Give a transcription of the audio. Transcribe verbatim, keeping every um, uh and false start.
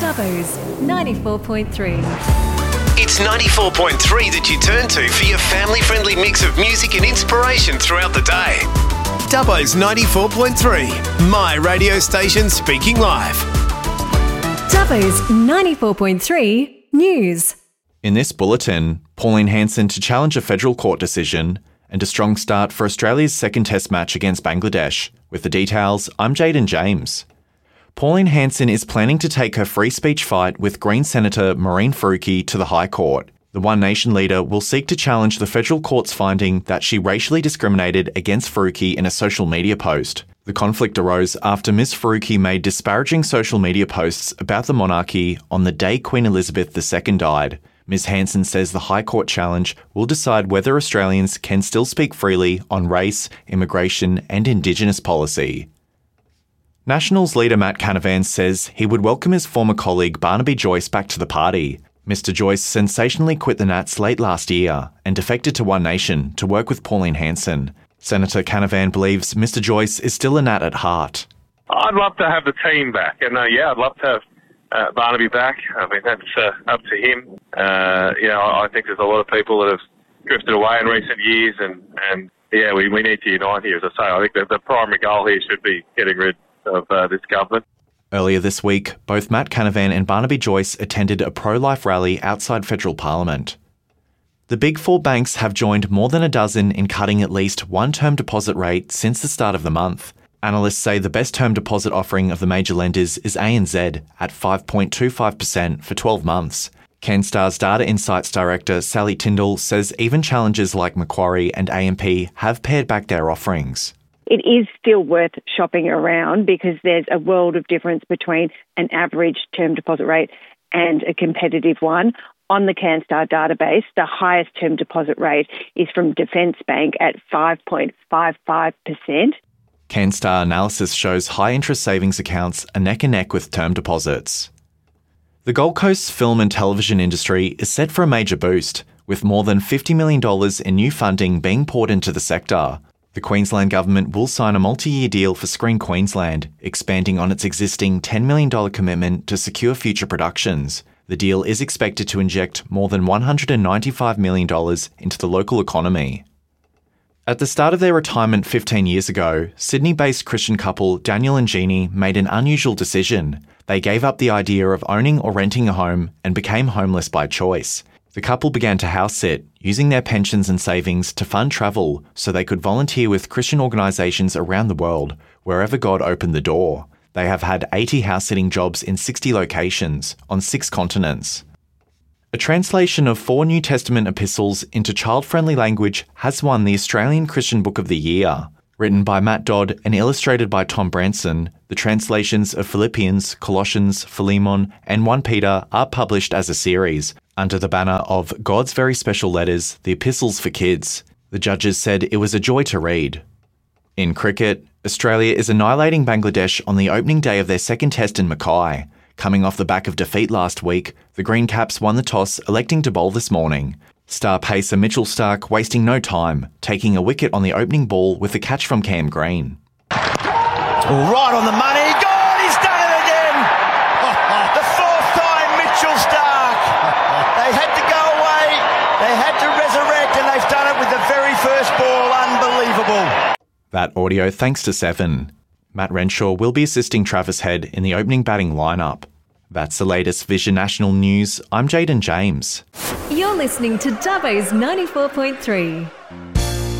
Dubbo's ninety-four point three. It's ninety-four point three that you turn to for your family-friendly mix of music and inspiration throughout the day. Dubbo's ninety-four point three, my radio station speaking live. Dubbo's ninety-four point three News. In this bulletin, Pauline Hanson to challenge a federal court decision and a strong start for Australia's second test match against Bangladesh. With the details, I'm Jaden James. Pauline Hanson is planning to take her free speech fight with Green Senator Mehreen Faruqi to the High Court. The One Nation leader will seek to challenge the federal court's finding that she racially discriminated against Faruqi in a social media post. The conflict arose after Miz Faruqi made disparaging social media posts about the monarchy on the day Queen Elizabeth the Second died. Miz Hanson says the High Court challenge will decide whether Australians can still speak freely on race, immigration and Indigenous policy. Nationals leader Matt Canavan says he would welcome his former colleague Barnaby Joyce back to the party. Mister Joyce sensationally quit the Nats late last year and defected to One Nation to work with Pauline Hanson. Senator Canavan believes Mister Joyce is still a Nat at heart. I'd love to have the team back, and uh, yeah, I'd love to have uh, Barnaby back. I mean, that's uh, up to him. Uh, you know, I think there's a lot of people that have drifted away in recent years, and, and yeah, we, we need to unite here. As I say, I think that the primary goal here should be getting rid of uh, this government. Earlier this week, both Matt Canavan and Barnaby Joyce attended a pro-life rally outside federal parliament. The big four banks have joined more than a dozen in cutting at least one term deposit rate since the start of the month. Analysts say the best term deposit offering of the major lenders is A N Z at five point two five percent for twelve months. CanStar's Data Insights Director Sally Tyndall says even challengers like Macquarie and A M P have pared back their offerings. It is still worth shopping around because there's a world of difference between an average term deposit rate and a competitive one. On the CanStar database, the highest term deposit rate is from Defence Bank at five point five five percent. CanStar analysis shows high interest savings accounts are neck and neck with term deposits. The Gold Coast's film and television industry is set for a major boost, with more than fifty million dollars in new funding being poured into the sector. The Queensland Government will sign a multi-year deal for Screen Queensland, expanding on its existing ten million dollars commitment to secure future productions. The deal is expected to inject more than one hundred ninety-five million dollars into the local economy. At the start of their retirement fifteen years ago, Sydney-based Christian couple Daniel and Jeannie made an unusual decision. They gave up the idea of owning or renting a home and became homeless by choice. The couple began to house sit, using their pensions and savings to fund travel so they could volunteer with Christian organisations around the world, wherever God opened the door. They have had eighty house-sitting jobs in sixty locations, on six continents. A translation of four New Testament epistles into child-friendly language has won the Australian Christian Book of the Year. Written by Matt Dodd and illustrated by Tom Branson, the translations of Philippians, Colossians, Philemon and First Peter are published as a series, under the banner of God's Very Special Letters, the Epistles for Kids. The judges said it was a joy to read. In cricket, Australia is annihilating Bangladesh on the opening day of their second test in Mackay. Coming off the back of defeat last week, the Green Caps won the toss, electing to bowl this morning. Star pacer Mitchell Starc wasting no time, taking a wicket on the opening ball with a catch from Cam Green. Right on the money. God, he's done it again! The fourth time, Mitchell Starc. They had to go away, they had to resurrect, and they've done it with the very first ball. Unbelievable. That audio thanks to Seven. Matt Renshaw will be assisting Travis Head in the opening batting lineup. That's the latest Vision National News. I'm Jaden James. You're listening to Dubbo's ninety-four point three.